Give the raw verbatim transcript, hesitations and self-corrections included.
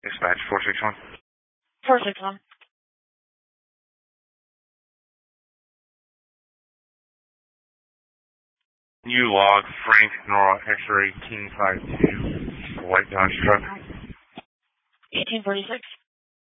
Dispatch four six one. four six one. You log Frank Nora X-ray King five two, white Dodge truck. eighteen forty-six.